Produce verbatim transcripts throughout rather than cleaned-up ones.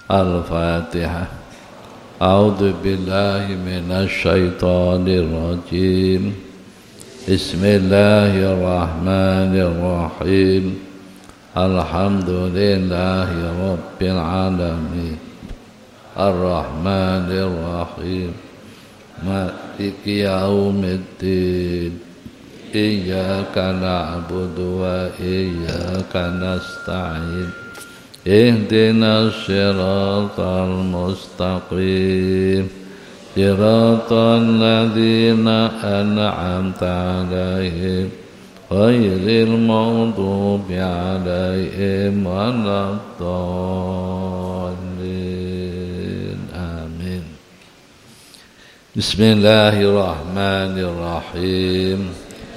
Al-Fatihah. A'udzu billahi minasy syaithanir rajim. Bismillahirrahmanirrahim. Alhamdulillahi rabbil alamin. Ar-Rahmanir Rahim. Maliki yaumiddin. Iyyaka na'budu wa iyyaka nasta'in. Ihdinas siratal mustaqim. Siratal ladzina an'amta 'alaihim ghairil maghdubi 'alaihim waladdallin. Amin. Bismillahirrahmanirrahim.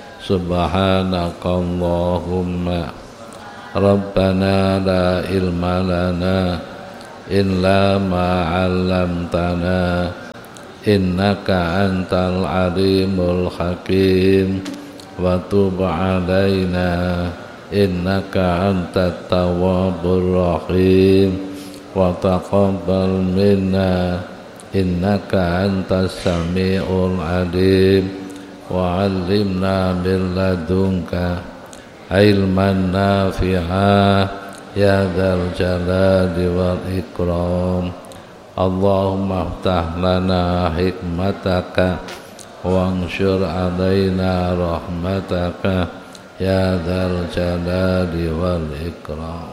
Subhanakallahumma Rabbana la ilma lana illa ma 'allamtana innaka antal alimul hakim wa tub 'alaina innaka antat tawwabur rahim wa taqabbal minna innaka antas samiul alim wa 'allimna min ladunka ilman nafi'a ya dzal jalali wal ikram. Allahumma aftah lana hikmataka wanshur alaina rahmataka ya dzal jalali wal ikram.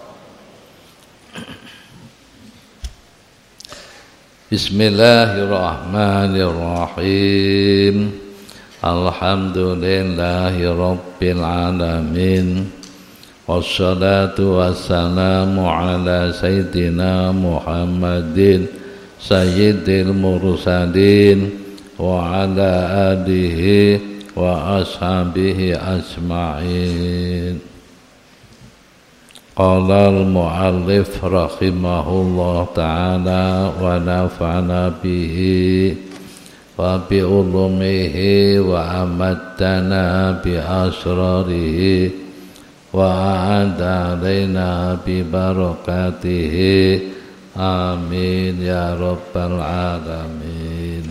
Bismillahirrahmanirrahim. Alhamdulillahi rabbil alamin. Wassalatu wassalamu ala sayyidina Muhammadin sayyidil mursalin wa ala alihi wa ashabihi ajma'in. Qala al-mu'allif rahimahullah ta'ala wa nafa'ana bihi wa bi ulumihi wa amaddana bi asrarihi wa a'ada alaina bi barakatihi. Amin ya rabbal alamin.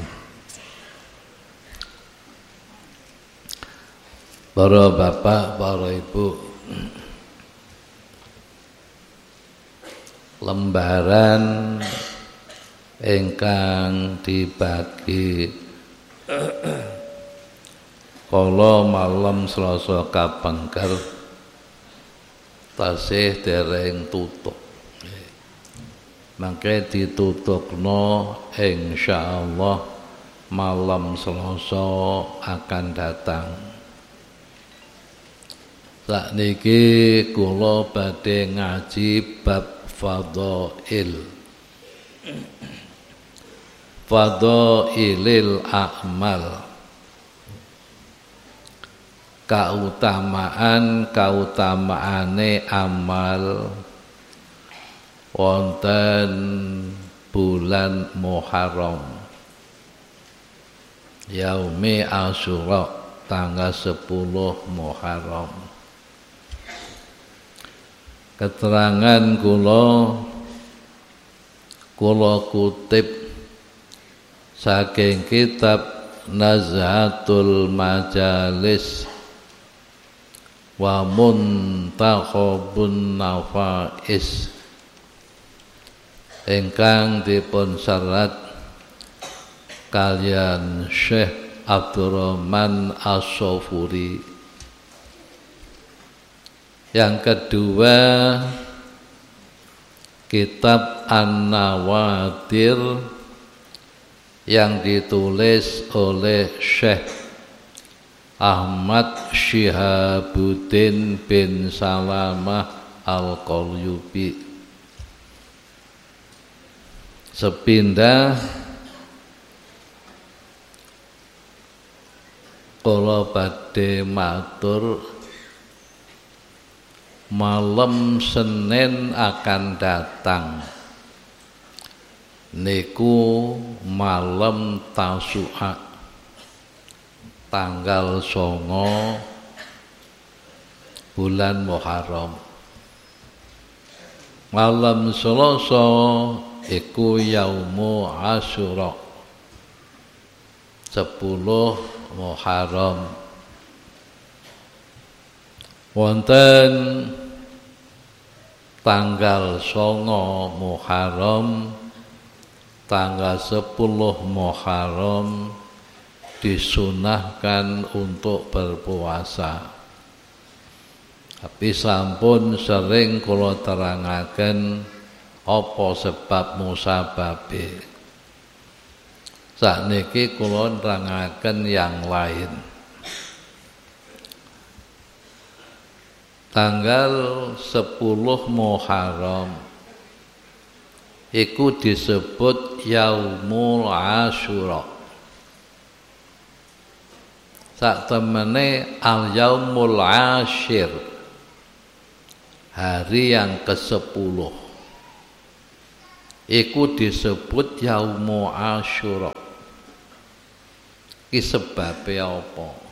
Para bapak, para ibu, lembaran ingkang dibagi kala malam Selasa kapengker tasih dereng tutup. Mangke ditutupno insyaallah malam Selasa akan datang. Sakniki kula badhe ngaji bab fadhail. Fadhailil a'mal, kautamaan kautamaane amal wonten bulan Muharram, yaumi Asyura, tanggal sepuluh Muharram. Keterangan kula kula kutip saking kitab Nazhatul Majalis wa Muntakhabun Nafais ingkang dipun serat kalian Syekh Abdurrahman As-Sofuri. Yang kedua, kitab An-Nawadir yang ditulis oleh Syekh Ahmad Syihabuddin bin Salamah Al-Qalyubi. Sepindah kula badhe matur malam Senin akan datang niku malam Tasu'a tanggal songo bulan Muharram. Malam Selasa iku yaumu Asyura, sepuluh Muharram. Wonten tanggal songo Muharram, tanggal sepuluh Muharram disunahkan untuk berpuasa. Tapi sampun sering kula terangaken apa sebab musababe. Sakniki kula nerangaken yang lain. Tanggal sepuluh Muharram iku disebut Yaumul Asyura. Saktemene al-yaumul asyir, hari yang kesepuluh, iku disebut Yaumu Asyura. Ki sebabe apa?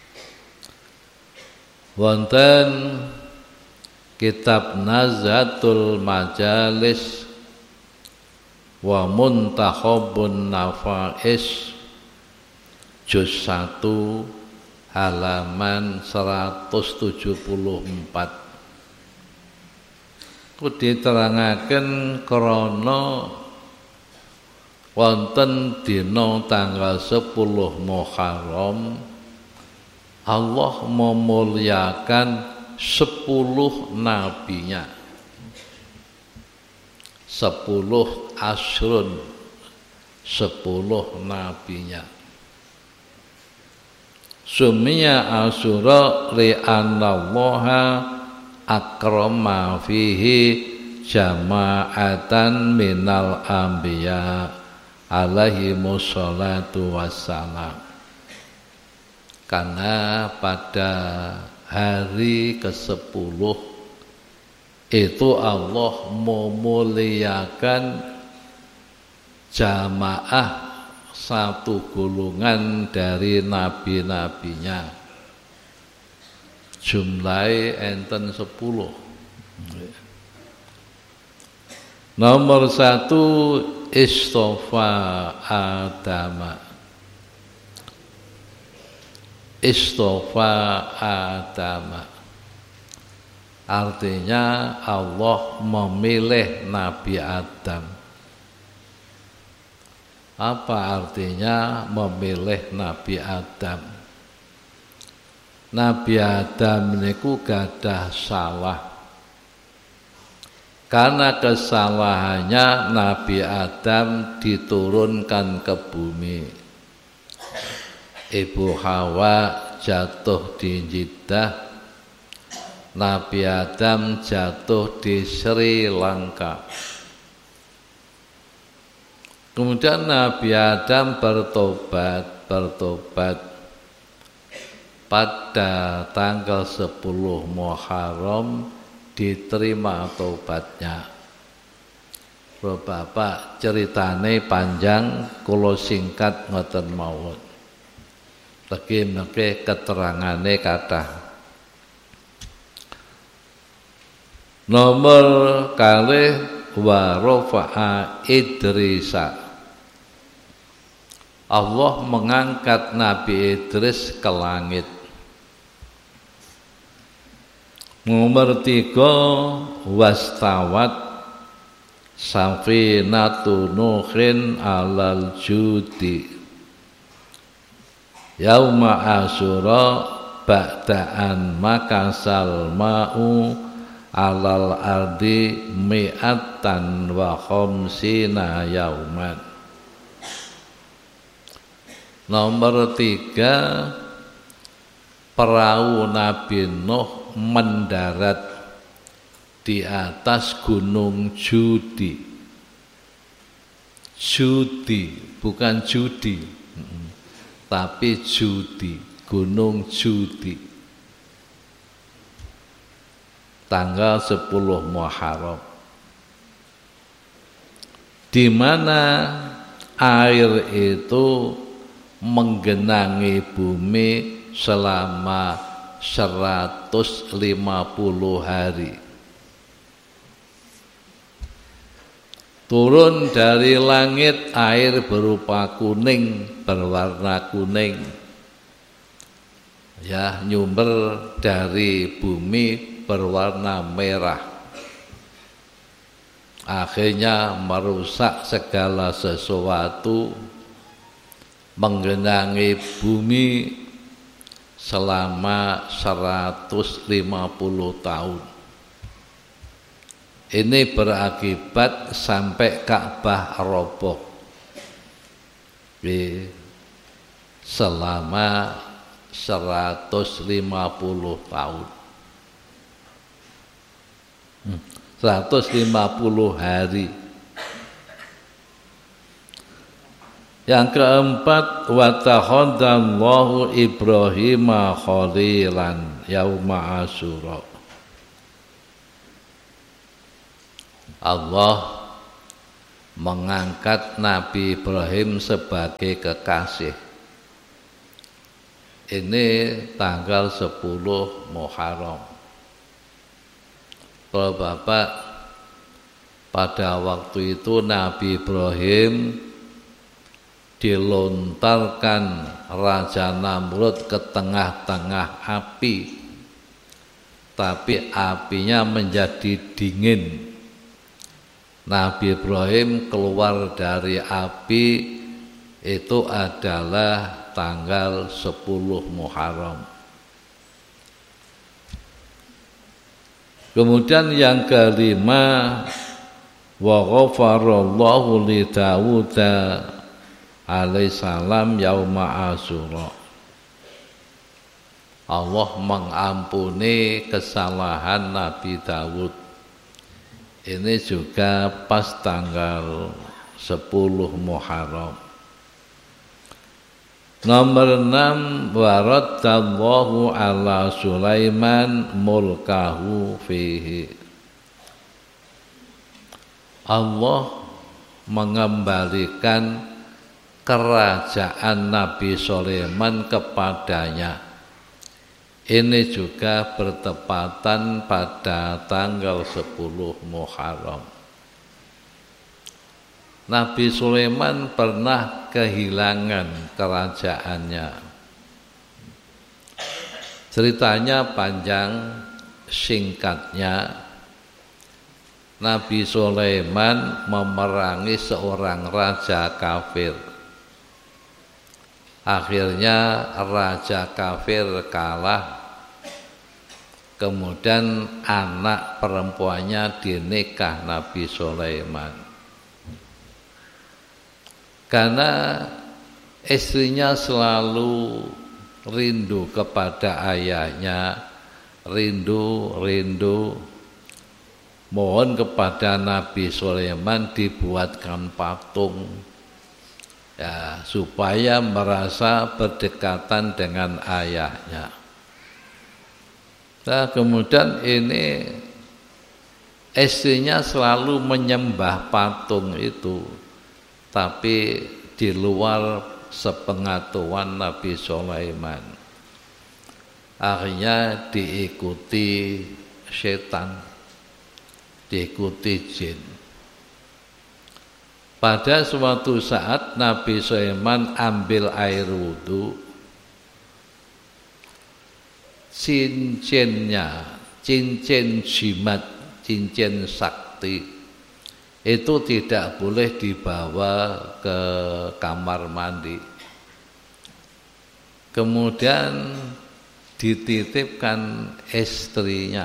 Wonten kitab Nazatul Majalis wa Muntakhabun Nafais juz satu halaman seratus tujuh puluh empat. Ku diterangaken krana wonten dina tanggal sepuluh Muharram Allah memuliakan sepuluh nabinya, sepuluh asrun, sepuluh nabinya. Sumia Asyura li'annallaha akrama fihi jama'atan minal anbiya alaihimus salatu wassalam. Karena pada hari kesepuluh itu Allah memuliakan jamaah satu golongan dari nabi-nabinya. Jumlahe enten sepuluh. Nomor satu istofa Adama. Istofa Adama artinya Allah memilih Nabi Adam. Apa artinya memilih Nabi Adam? Nabi Adam niku gadah salah. Karena kesalahannya Nabi Adam diturunkan ke bumi. Ibu Hawa jatuh di Jeddah, Nabi Adam jatuh di Sri Lanka. Kemudian Nabi Adam bertobat, bertobat pada tanggal sepuluh Muharram diterima tobatnya. Bapak ceritane panjang, kula singkat ngoten mawon. Lagi-lagi keterangane kathah. Nomor kalih wa rafa'a Idrisa. Allah mengangkat Nabi Idris ke langit. Nomor tiga wastawat safinatu nuhin alal judi. Yauma Asyura ba'da'an makasal ma'u alal ardi mi'atan wa khamsina yauman. Nomor tiga perahu Nabi Nuh mendarat di atas gunung Judi. Judi bukan judi, tapi Judi, gunung Judi. Tanggal sepuluh Muharram. Di mana air itu menggenangi bumi selama seratus lima puluh hari. turun dari langit air berupa kuning, berwarna kuning. Ya, nyumber dari bumi berwarna merah. Akhirnya merusak segala sesuatu, menggenangi bumi selama seratus lima puluh tahun. Ini berakibat sampai Ka'bah roboh selama seratus lima puluh tahun. seratus lima puluh hari. Yang keempat, wa takhadallahu Ibrahim khalilan yauma Asyura. Allah mengangkat Nabi Ibrahim sebagai kekasih. Ini tanggal sepuluh Muharram. Kalau Bapak, pada waktu itu Nabi Ibrahim dilontarkan Raja Namrud ke tengah-tengah api, tapi apinya menjadi dingin. Nabi Ibrahim keluar dari api itu adalah tanggal sepuluh Muharram. Kemudian yang kelima, wa ghafarallahu li Dawud alaihissalam yauma Asyura. Allah mengampuni kesalahan Nabi Dawud. Ini juga pas tanggal sepuluh Muharram. Nomor enam, waradallahu ala Sulaiman mulkahu fihi. Allah mengembalikan kerajaan Nabi Sulaiman kepadanya. Ini juga bertepatan pada tanggal sepuluh Muharram. Nabi Sulaiman pernah kehilangan kerajaannya. Ceritanya panjang, singkatnya Nabi Sulaiman memerangi seorang raja kafir. Akhirnya raja kafir kalah. Kemudian anak perempuannya dinikah Nabi Sulaiman. Karena istrinya selalu rindu kepada ayahnya, rindu-rindu, mohon kepada Nabi Sulaiman dibuatkan patung, ya, supaya merasa berdekatan dengan ayahnya. Nah, kemudian ini istrinya selalu menyembah patung itu, tapi di luar sepengetahuan Nabi Sulaiman. Akhirnya diikuti setan, diikuti jin. Pada suatu saat Nabi Sulaiman ambil air wudhu, cincinnya, cincin jimat, cincin sakti itu tidak boleh dibawa ke kamar mandi. Kemudian dititipkan istrinya.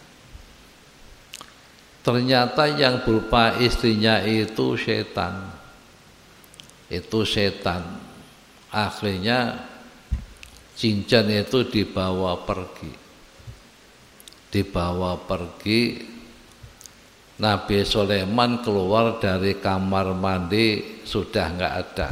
Ternyata yang berupa istrinya itu setan. Itu setan. Akhirnya cincin itu dibawa pergi. Dibawa pergi. Nabi Sulaiman keluar dari kamar mandi sudah enggak ada.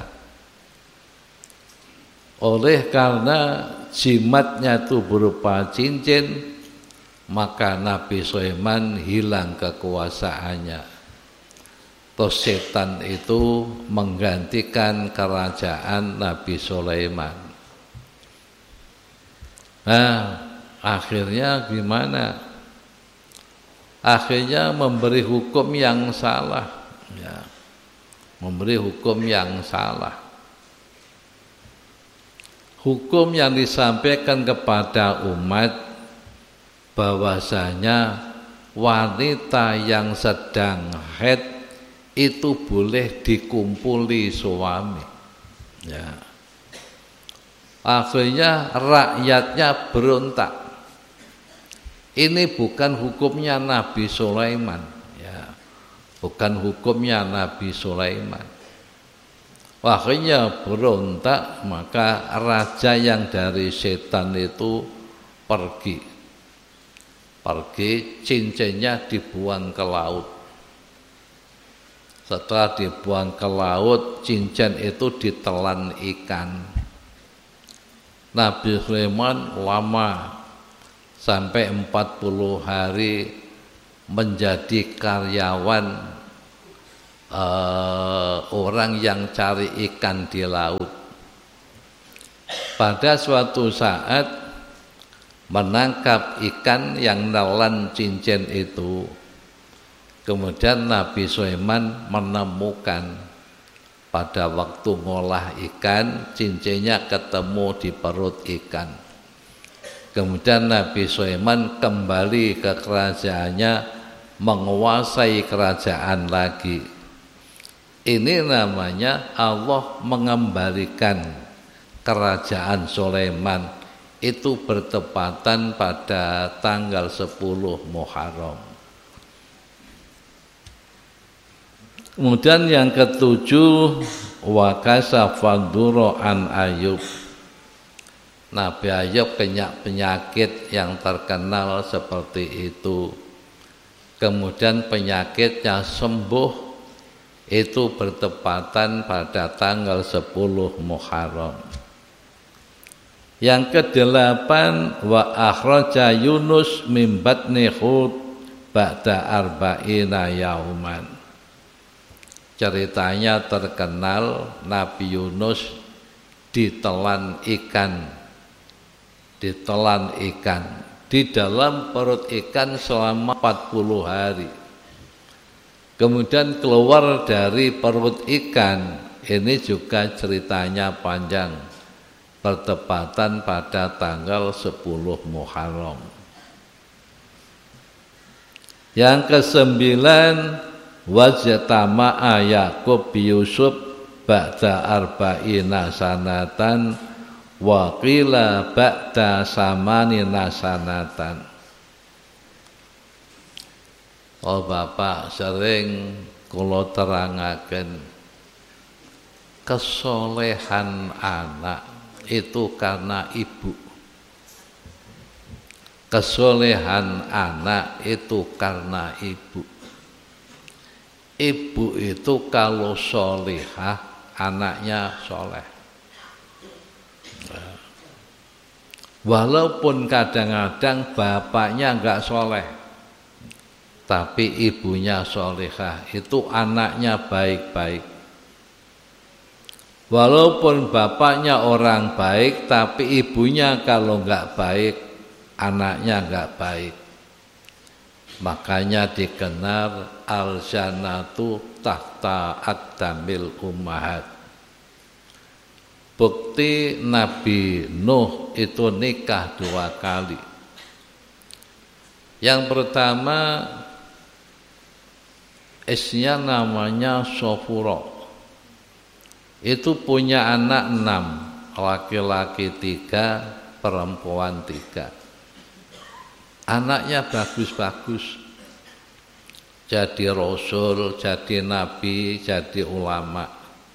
Oleh karena jimatnya itu berupa cincin, maka Nabi Sulaiman hilang kekuasaannya. Terus setan itu menggantikan kerajaan Nabi Sulaiman. Nah, akhirnya gimana? Akhirnya memberi hukum yang salah. ya, memberi hukum yang salah. Hukum yang disampaikan kepada umat bahwasanya wanita yang sedang haid itu boleh dikumpuli suami. Ya. Akhirnya rakyatnya berontak. Ini bukan hukumnya Nabi Sulaiman, ya. Bukan hukumnya Nabi Sulaiman. Akhirnya berontak, maka raja yang dari setan itu pergi. Pergi, cincinnya dibuang ke laut. Setelah dibuang ke laut, cincin itu ditelan ikan. Nabi Sulaiman lama, sampai empat puluh hari menjadi karyawan Uh, orang yang cari ikan di laut. Pada suatu saat menangkap ikan yang nelan cincin itu. Kemudian Nabi Sulaiman menemukan pada waktu ngolah ikan, cincinnya ketemu di perut ikan. Kemudian Nabi Sulaiman kembali ke kerajaannya, menguasai kerajaan lagi. Ini namanya Allah mengembalikan kerajaan Sulaiman itu bertepatan pada tanggal sepuluh Muharram. Kemudian yang ketujuh, wa kasafa durra an Ayub. Nabi Ayub kena penyakit yang terkenal seperti itu. Kemudian penyakitnya sembuh, itu bertepatan pada tanggal sepuluh Muharram. Yang kedelapan, wa akhraja Yunus min batni Hud ba'da arba'ina yauman. Ceritanya terkenal, Nabi Yunus ditelan ikan. Ditelan ikan di dalam perut ikan selama empat puluh hari. Kemudian keluar dari perut ikan, ini juga ceritanya panjang, bertepatan pada tanggal sepuluh Muharram. Yang kesembilan, wajtama'a Yaqub bi Yusuf ba'da arba'ina sanatan wa qila ba'da samanina sanatan. Oh Bapak, sering kula terangaken kesolehan anak itu karena ibu. Kesolehan anak itu karena ibu. Ibu itu kalau solehah, anaknya soleh. Walaupun kadang-kadang bapaknya enggak soleh, tapi ibunya solehah, itu anaknya baik-baik. Walaupun bapaknya orang baik, tapi ibunya kalau enggak baik, anaknya enggak baik. Makanya dikenal al-jannatu tahta aqdamil ummahat. Bukti Nabi Nuh itu nikah dua kali. Yang pertama, istrinya namanya Sofuro. Itu punya anak enam, laki-laki tiga, perempuan tiga. Anaknya bagus-bagus, jadi rasul, jadi nabi, jadi ulama.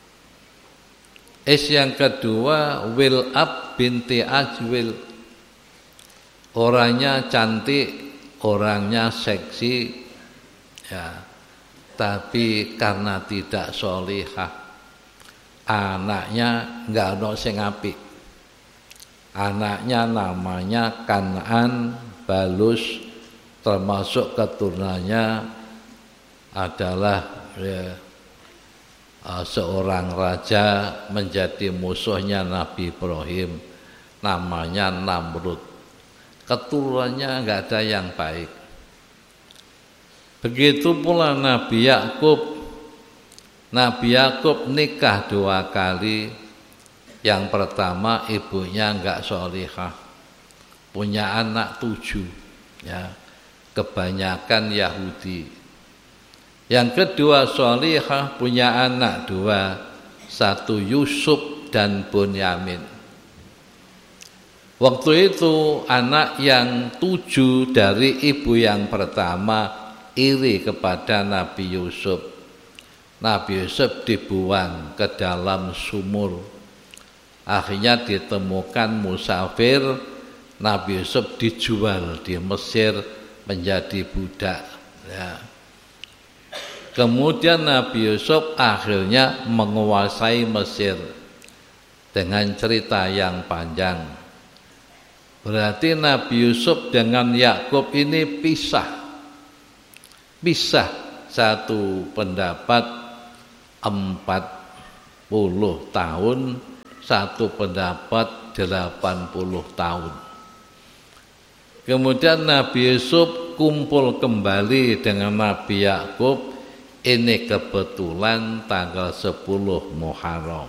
Is yang kedua, Wil'ab binti Ajwil. Orangnya cantik, orangnya seksi, ya, tapi karena tidak sholihah, anaknya enggak ono sing apik. Anaknya namanya Kan'an Balus, termasuk keturunannya adalah ya, seorang raja menjadi musuhnya Nabi Ibrahim, namanya Namrud. Keturunannya enggak ada yang baik. Begitu pula Nabi Yakub Nabi Yakub nikah dua kali. Yang pertama ibunya enggak sholihah, punya anak tujuh, ya, kebanyakan Yahudi. Yang kedua sholihah, punya anak dua, satu Yusuf dan Bunyamin. Waktu itu anak yang tujuh dari ibu yang pertama iri kepada Nabi Yusuf. Nabi Yusuf dibuang ke dalam sumur. Akhirnya ditemukan musafir, Nabi Yusuf dijual di Mesir menjadi budak, ya. Kemudian Nabi Yusuf akhirnya menguasai Mesir dengan cerita yang panjang. Berarti Nabi Yusuf dengan Yakub ini pisah. Pisah satu pendapat empat puluh tahun, satu pendapat delapan puluh tahun. Kemudian Nabi Yusuf kumpul kembali dengan Nabi Yakub. Ini kebetulan tanggal sepuluh Muharram.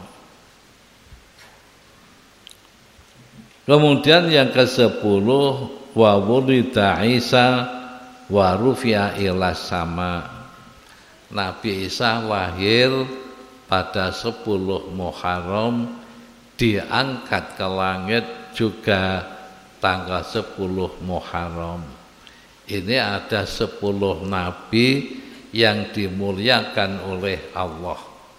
Kemudian yang ke sepuluh, wa wulida Isa wa rufi'a ila sama. Nabi Isa lahir pada sepuluh Muharram, diangkat ke langit juga tanggal sepuluh Muharram. Ini ada sepuluh nabi yang dimuliakan oleh Allah.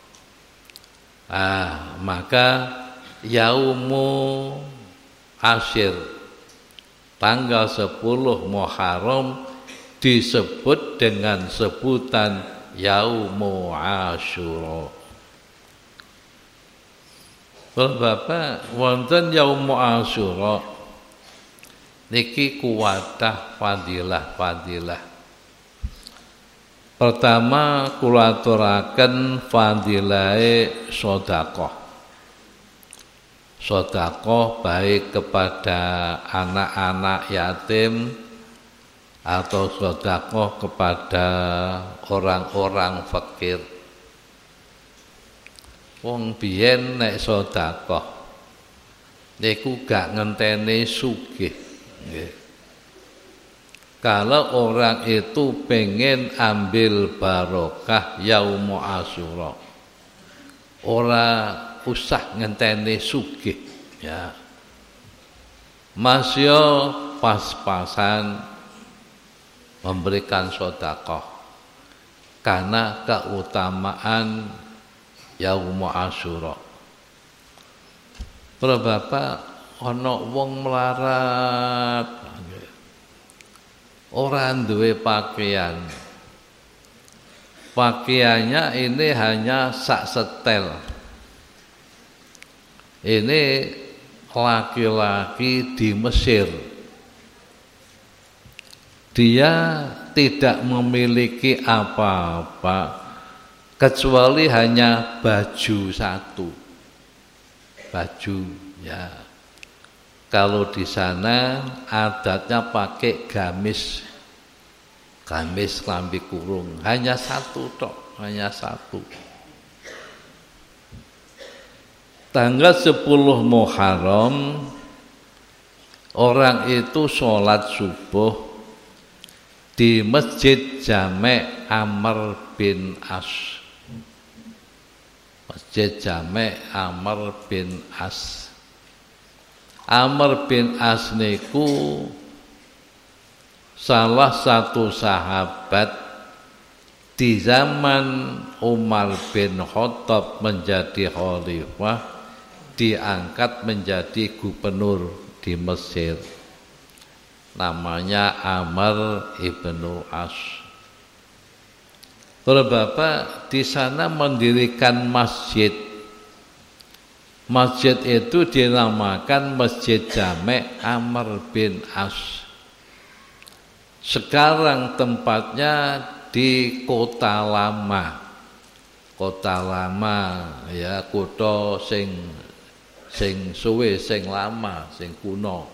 Ah, maka Yaumu Ashir, tanggal sepuluh Muharram, disebut dengan sebutan Yaumu Asyura. Bapak, wonten Yaumu Asyura niki kuwadah fadilah-fadilah. Pertama, kula aturaken fadilahe sedekah. Sedekah baik kepada anak-anak yatim atau sedekah kepada orang-orang fakir. Wong biyen nek sedekah niku gak ngenteni sugih, nggih. Kalau orang itu pengen ambil barokah Yaumu Asyura, ora usah ngenteni sugih, ya. Masya pas-pasan memberikan sedekah karena keutamaan Yaumu Asyura. Para bapak, ana wong melarat, orang duwe pakaian, pakaiannya ini hanya sak setel. Ini laki-laki di Mesir, dia tidak memiliki apa-apa kecuali hanya baju satu, baju, ya. Kalau di sana adatnya pakai gamis, gamis klambi kurung, hanya satu tok, hanya satu. Tanggal sepuluh Muharram orang itu sholat subuh di Masjid Jami' Amr bin As. Masjid Jami' Amr bin As. Amr bin As niku salah satu sahabat di zaman Umar bin Khattab menjadi khalifah, diangkat menjadi gubernur di Mesir. Namanya Amr ibnu As. Para bapak, di sana mendirikan masjid. Masjid itu dinamakan Masjid Jami' Amr bin As. Sekarang tempatnya di Kota Lama. Kota Lama, ya, kota sing sing suwe, sing lama, sing kuno.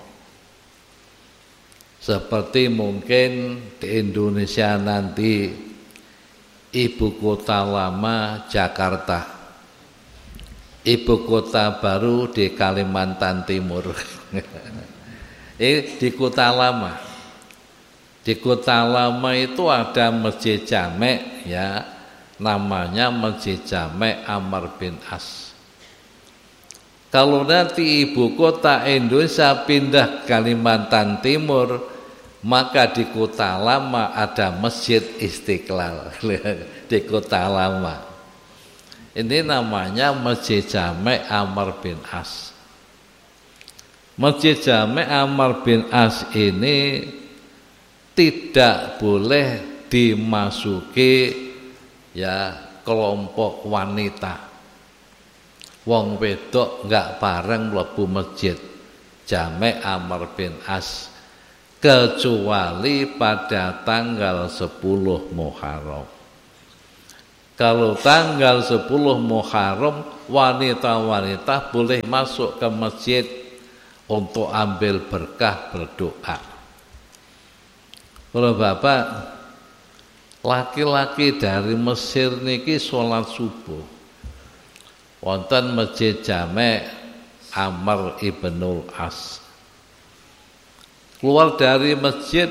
Seperti mungkin di Indonesia nanti ibu kota lama Jakarta, ibu kota baru di Kalimantan Timur. Ini di kota lama. Di kota lama itu ada masjid jamek ya, namanya Masjid Jamek Amr bin As. Kalau nanti ibu kota Indonesia pindah Kalimantan Timur, maka di kota lama ada Masjid Istiqlal. Di kota lama ini namanya Masjid Jamek Amr bin As. Masjid Jamek Amr bin As ini tidak boleh dimasuki ya kelompok wanita. Wong wedok enggak bareng mlebu Masjid Jamek Amr bin As kecuali pada tanggal sepuluh Muharram. Kalau tanggal sepuluh Muharram wanita-wanita boleh masuk ke masjid untuk ambil berkah berdoa. Kalau Bapak, laki-laki dari Mesir niki sholat subuh wonten Masjid Jamek Amr ibnul As. Keluar dari masjid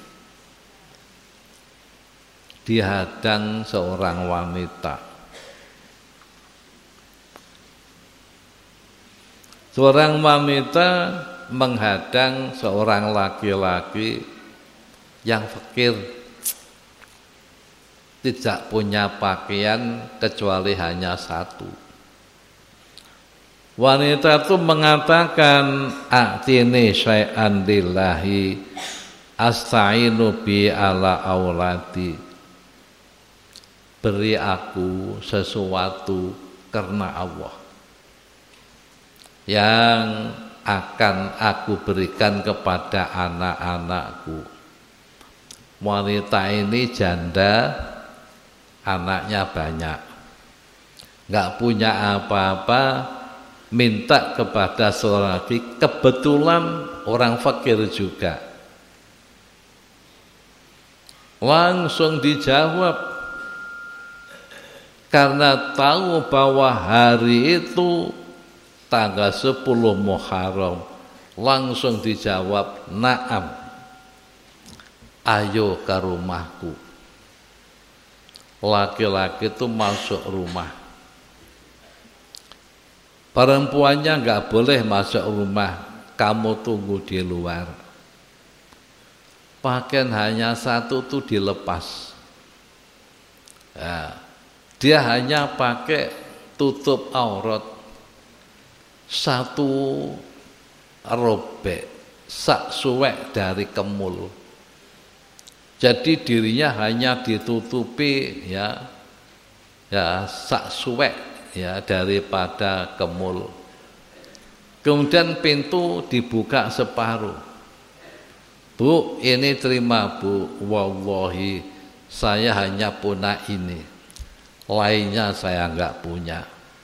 dihadang seorang wanita. Seorang wanita menghadang seorang laki-laki yang fakir, tidak punya pakaian kecuali hanya satu. Wanita itu mengatakan, "A'tini syai'an lillahi asta'inu bi ala auladi." Beri aku sesuatu karena Allah yang akan aku berikan kepada anak-anakku. Wanita ini janda, anaknya banyak, nggak punya apa-apa, minta kepada seorang laki, kebetulan orang fakir juga. Langsung dijawab, karena tahu bahwa hari itu tanggal sepuluh Muharram, langsung dijawab, "Naam, ayo ke rumahku." Laki-laki itu masuk rumah. Perempuannya enggak boleh masuk rumah, kamu tunggu di luar. Pakaian hanya satu tuh dilepas. Ya, dia hanya pakai tutup aurat satu robek, sak suwek dari kemul. Jadi dirinya hanya ditutupi ya, ya sak suwek ya daripada kemul. Kemudian pintu dibuka separuh. "Bu, ini terima Bu, wallahi saya hanya punya ini, lainnya saya enggak punya."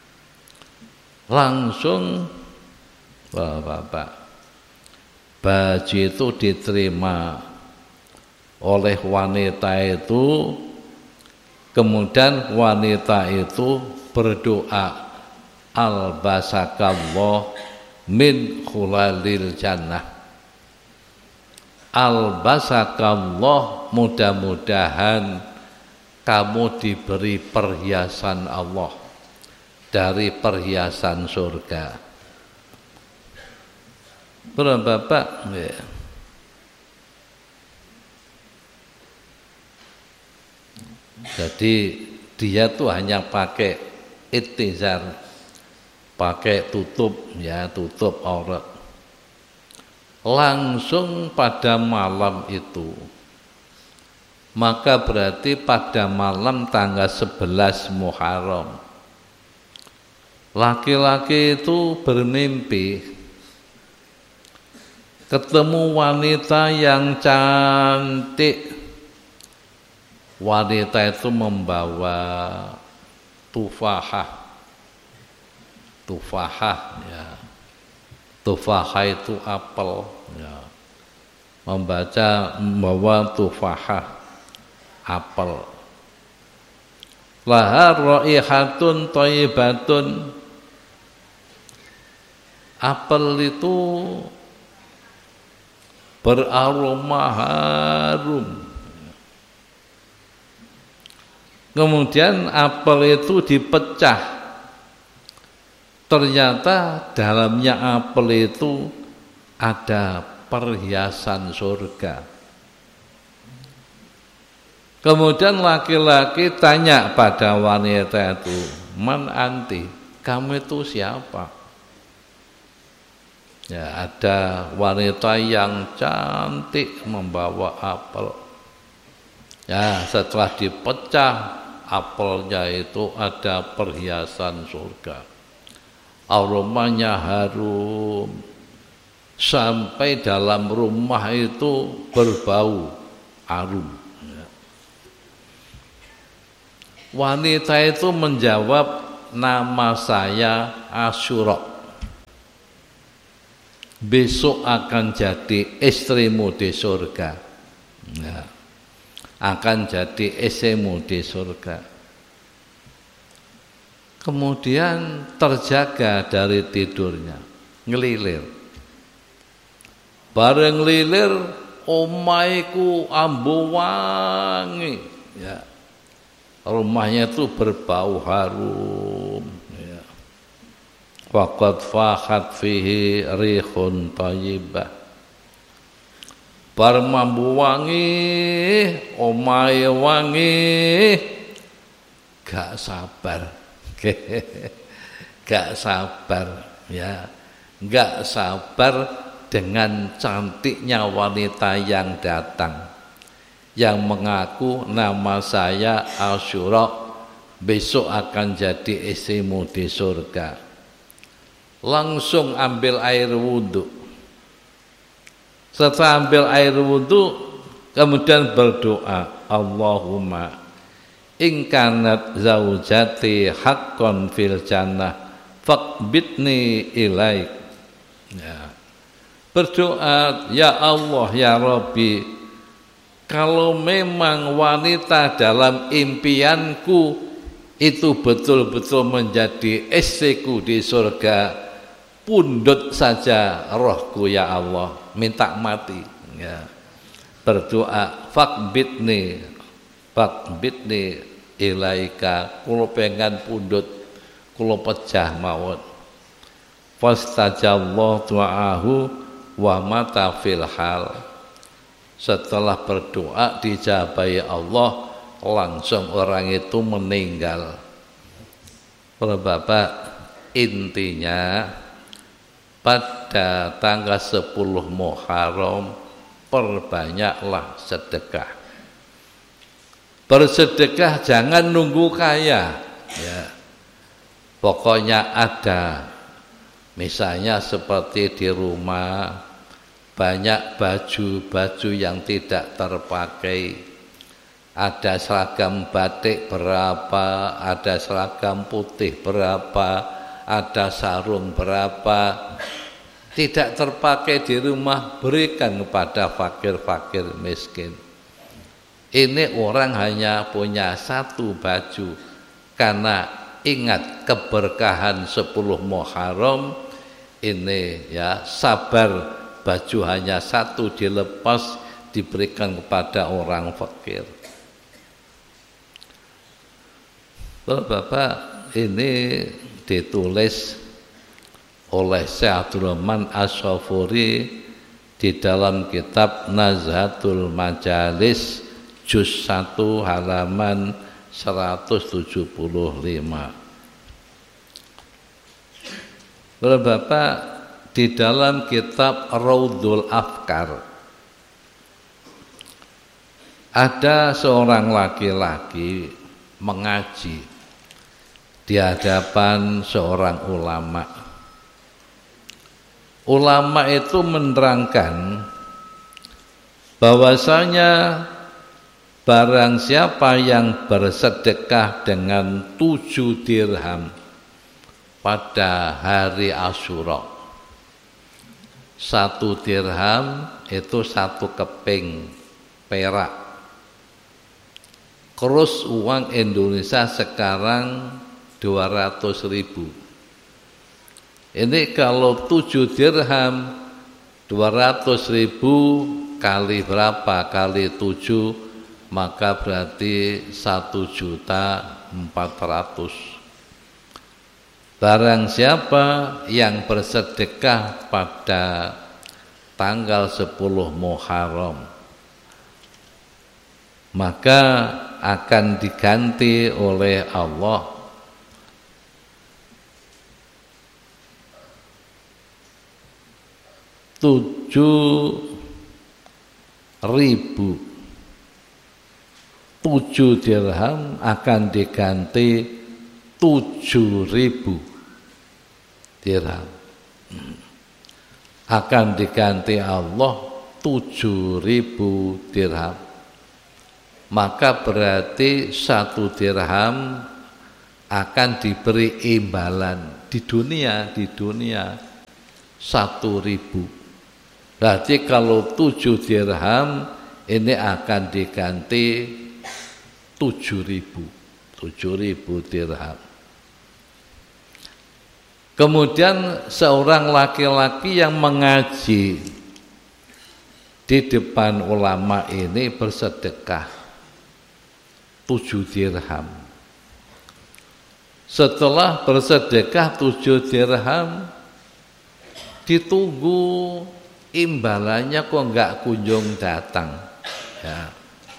Langsung Bapak, baju itu diterima oleh wanita itu. Kemudian wanita itu berdoa, "Albasakallah min khulalil jannah." Albasakallah, mudah-mudahan kamu diberi perhiasan Allah dari perhiasan surga. Benar Bapak? Ya. Jadi dia tuh hanya pakai itizar, pakai tutup ya, tutup aurat. Langsung pada malam itu, maka berarti pada malam tanggal sebelas Muharram, laki-laki itu bermimpi ketemu wanita yang cantik. Wanita itu membawa tufahah. Tufahah ya. Tufahah itu apel ya. Membaca membawa tufahah apel. laha raihatun thayyibatun. Apel itu beraroma harum. Kemudian apel itu dipecah. Ternyata dalamnya apel itu ada perhiasan surga. Kemudian laki-laki tanya pada wanita itu, "Man anti? Kamu itu siapa?" Ya, ada wanita yang cantik membawa apel. Ya, setelah dipecah apelnya itu ada perhiasan surga. Aromanya harum. Sampai dalam rumah itu berbau harum. Ya. Wanita itu menjawab, "Nama saya Asyura. Besok akan jadi istrimu di surga." Ya. Akan jadi istrimu di surga. Kemudian terjaga dari tidurnya, ngelilir. Bareng ngelilir, omaiku ambu wangi. Ya. Rumahnya itu berbau harum. Ya. Waqad fahat fihi rihun thayyibah. Bar mambu wangi, omahe wangi, gak sabar, gak sabar, ya, gak sabar dengan cantiknya wanita yang datang, yang mengaku nama saya Asyura, besok akan jadi istrimu di surga. Langsung ambil air wudhu. Setelah ambil air wudhu, kemudian berdoa, Allahumma in kanat zaujati haqqan fil jannah faqbidni ilaik. Ya. Berdoa, ya Allah, ya Rabbi, kalau memang wanita dalam impianku itu betul-betul menjadi istriku di surga, pundut saja rohku ya Allah, minta mati. Ya. Berdoa, faqbidni, faqbidni ilaika, kulo pengen pundut, kulo pecah mawon. Fastajallahu du'ahu wa mata fil hal. Setelah berdoa dijabahi Allah, langsung orang itu meninggal. Para bapak, intinya pada tanggal sepuluh Muharram perbanyaklah sedekah. Bersedekah jangan nunggu kaya, ya. Pokoknya ada, misalnya seperti di rumah banyak baju-baju yang tidak terpakai, ada seragam batik berapa, ada seragam putih berapa, ada sarung berapa, tidak terpakai di rumah, berikan kepada fakir-fakir miskin. Ini orang hanya punya satu baju, karena ingat keberkahan sepuluh Muharram ini, ya, sabar, baju hanya satu dilepas diberikan kepada orang fakir. Bapak, ini ditulis oleh Syekh Abdul Rahman Asy-Syafuri di dalam kitab Nazhatul Majalis juz satu halaman seratus tujuh puluh lima. Bapak, di dalam kitab Raudhul Afkar ada seorang laki-laki mengaji di hadapan seorang ulama. Ulama itu menerangkan bahwasanya barang siapa yang bersedekah dengan tujuh dirham pada hari Asyura, satu dirham itu satu keping perak. Kurs uang Indonesia sekarang dua ratus ribu. Ini kalau tujuh dirham, dua ratus ribu kali berapa? Kali tujuh, maka berarti satu juta empat ratus. Barang siapa yang bersedekah pada tanggal sepuluh Muharram, maka akan diganti oleh Allah tujuh ribu. Tujuh dirham akan diganti tujuh ribu dirham. Akan diganti Allah tujuh ribu dirham. Maka berarti satu dirham akan diberi imbalan di dunia, di dunia satu ribu. Berarti kalau tujuh dirham ini akan diganti tujuh ribu, tujuh ribu dirham. Kemudian seorang laki-laki yang mengaji di depan ulama ini bersedekah tujuh dirham. Setelah bersedekah tujuh dirham, ditunggu imbalannya kok enggak kunjung datang. Ya.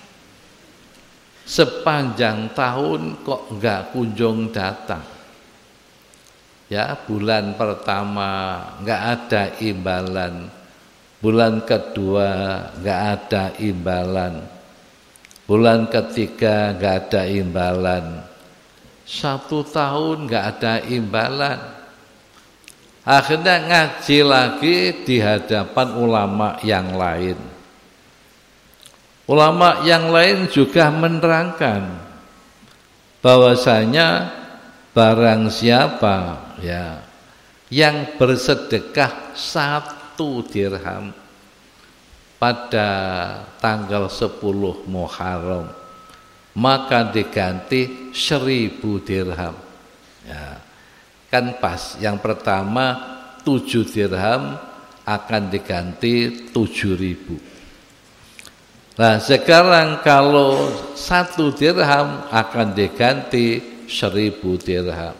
Sepanjang tahun kok enggak kunjung datang. Ya, bulan pertama enggak ada imbalan. Bulan kedua enggak ada imbalan. Bulan ketiga enggak ada imbalan. Satu tahun enggak ada imbalan. Akhirnya ngaji lagi di hadapan ulama yang lain. Ulama yang lain juga menerangkan bahwasanya barang siapa ya yang bersedekah satu dirham pada tanggal sepuluh Muharram, maka diganti seribu dirham. Ya, kan pas. Yang pertama tujuh dirham akan diganti tujuh ribu. Nah sekarang kalau satu dirham akan diganti seribu dirham.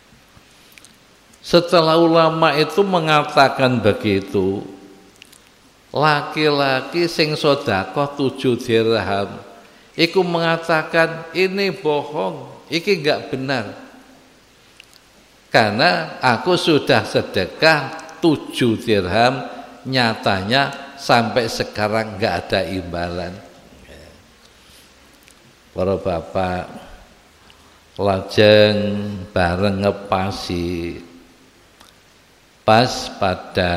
Setelah ulama itu mengatakan begitu, laki-laki sing sedekah tujuh dirham iku mengatakan ini bohong, iki enggak benar. Karena aku sudah sedekah tujuh dirham, nyatanya sampai sekarang enggak ada imbalan. Para bapak lajeng bareng ngepasi pas pada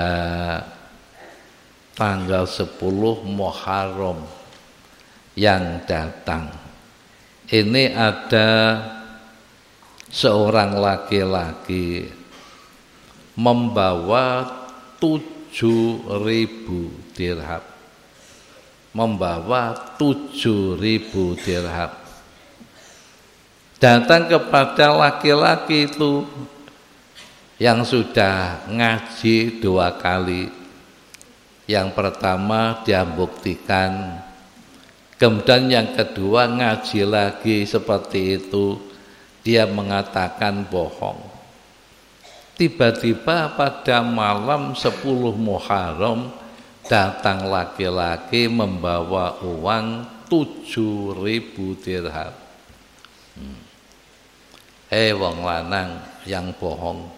tanggal sepuluh Muharram yang datang. Ini ada seorang laki-laki membawa tujuh ribu dirham. Membawa tujuh ribu dirham. Datang kepada laki-laki itu yang sudah ngaji dua kali. Yang pertama dia buktikan, kemudian yang kedua ngaji lagi seperti itu, dia mengatakan bohong. Tiba-tiba pada malam sepuluh Muharram datang laki-laki membawa uang tujuh ribu dirham. Hmm. Eh wong lanang yang bohong.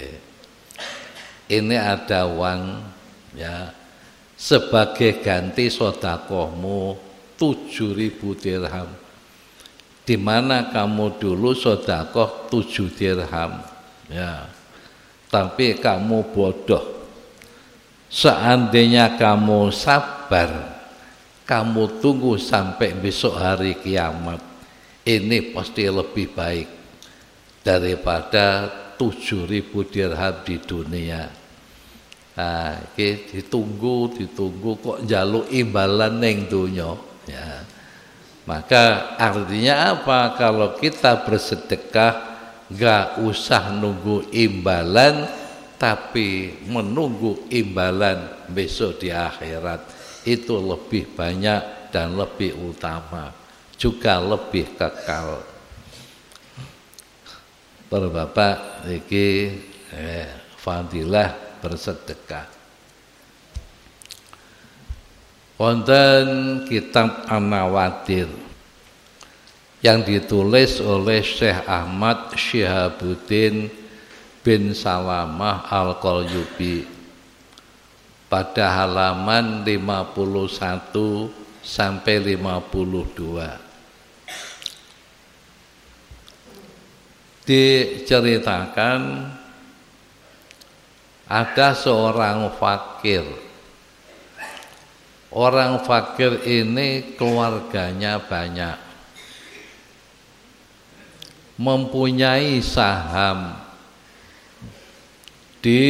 Ini ada uang ya sebagai ganti sedekahmu tujuh ribu dirham. Di mana kamu dulu sedekah tujuh dirham ya. Tapi kamu bodoh. Seandainya kamu sabar, kamu tunggu sampai besok hari kiamat, ini pasti lebih baik daripada tujuh ribu dirham di dunia. Nah, okay, ditunggu, ditunggu kok njaluk imbalan ning donya. Ya. Maka artinya apa? Kalau kita bersedekah gak usah nunggu imbalan, tapi menunggu imbalan besok di akhirat itu lebih banyak dan lebih utama, juga lebih kekal. Para bapak iki eh, fadilah bersedekah. Wonten kitab An-Nawadir yang ditulis oleh Syekh Ahmad Syihabuddin bin Salamah Al-Qalyubi pada halaman lima puluh satu sampai lima puluh dua. Diceritakan ada seorang fakir. Orang fakir ini keluarganya banyak, mempunyai saham di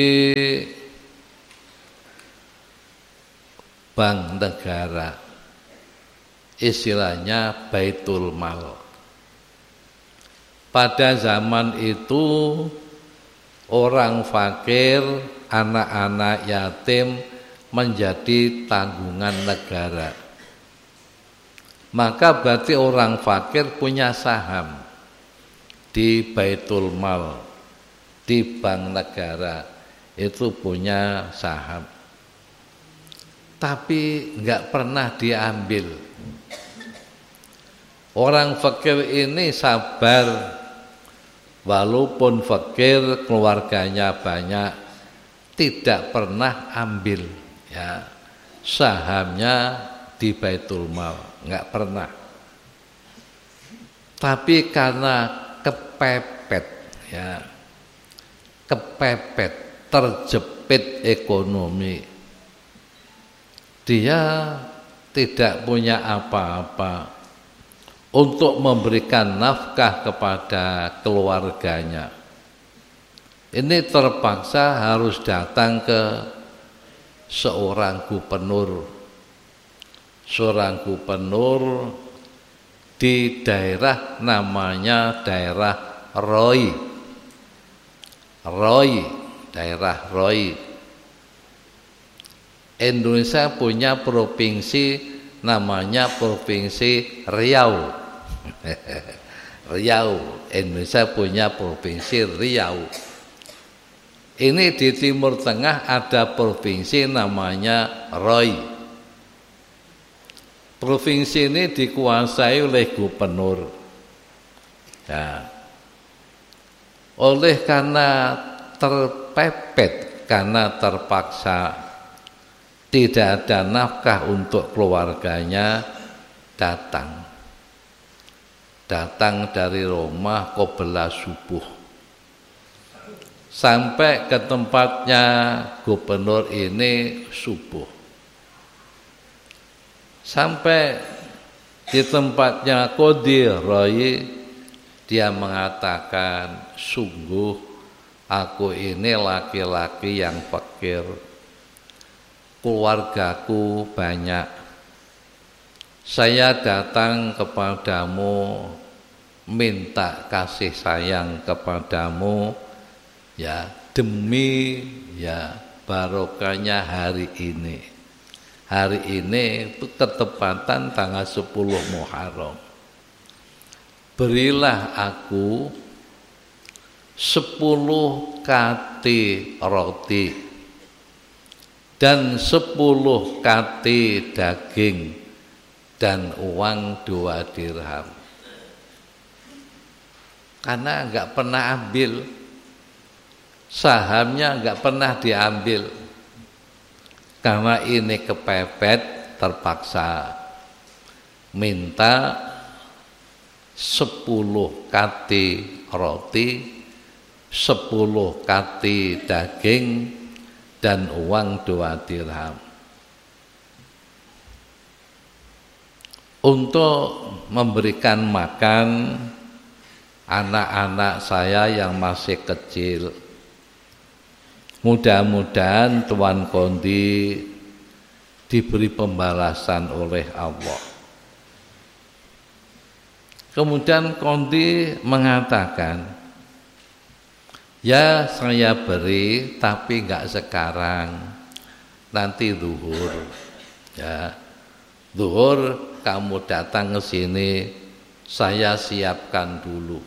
bank negara, istilahnya Baitul Mal. Pada zaman itu orang fakir, anak-anak yatim menjadi tanggungan negara. Maka berarti orang fakir punya saham di Baitul Mal, di bank negara itu punya saham, tapi nggak pernah diambil. Orang fakir ini sabar, walaupun fakir keluarganya banyak, tidak pernah ambil ya sahamnya di Baitul Mal, nggak pernah. Tapi karena kepepet ya, kepepet, terjepit ekonomi, dia tidak punya apa-apa untuk memberikan nafkah kepada keluarganya. Ini terpaksa harus datang ke seorang gubernur, seorang gubernur di daerah namanya daerah Roy, Roy, daerah Roy. Indonesia punya provinsi namanya Provinsi Riau. Riau, Indonesia punya Provinsi Riau. Ini di Timur Tengah ada provinsi namanya Roy. Provinsi ini dikuasai oleh gubernur. Nah, oleh karena terpepet, karena terpaksa tidak ada nafkah untuk keluarganya, datang. Datang dari rumah qobla subuh. Sampai ke tempatnya gubernur ini subuh. Sampai di tempatnya Qodhi Roy, dia mengatakan, sungguh aku ini laki-laki yang fakir, keluargaku banyak. Saya datang kepadamu minta kasih sayang kepadamu, ya demi ya barokahnya hari ini. Hari ini itu ketepatan tanggal sepuluh Muharram. Berilah aku sepuluh kati roti dan sepuluh kati daging dan uang dua dirham. Karena enggak pernah ambil, sahamnya enggak pernah diambil. Karena ini kepepet, terpaksa minta sepuluh kati roti, sepuluh kati daging, dan uang dua dirham. Untuk memberikan makan anak-anak saya yang masih kecil. Mudah-mudahan Tuan Kondi diberi pembalasan oleh Allah. Kemudian Kondi mengatakan, ya saya beri tapi enggak sekarang, nanti zuhur. Ya, zuhur kamu datang ke sini, saya siapkan dulu.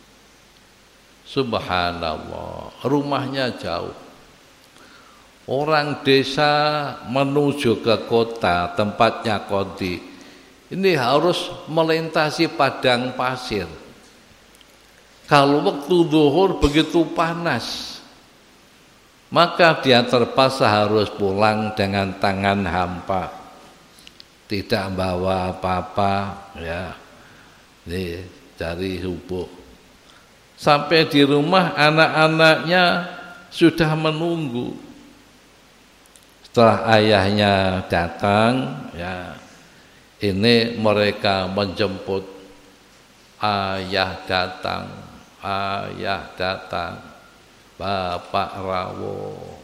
Subhanallah, rumahnya jauh. Orang desa menuju ke kota tempatnya Kondi ini harus melintasi padang pasir. Kalau waktu zuhur begitu panas, maka dia terpaksa harus pulang dengan tangan hampa, tidak bawa apa-apa, ya, nih cari bubuk. Sampai di rumah anak-anaknya sudah menunggu. Setelah ayahnya datang, ya, ini mereka menjemput, ayah datang, ayah datang, Bapak rawuh.